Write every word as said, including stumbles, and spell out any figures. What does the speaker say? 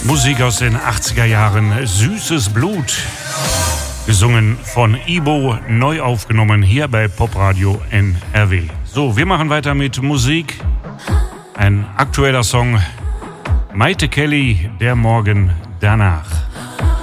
Musik aus den achtziger Jahren, Süßes Blut, gesungen von Ibo, neu aufgenommen hier bei Popradio N R W. So, wir machen weiter mit Musik. Ein aktueller Song, Maite Kelly, Der Morgen danach.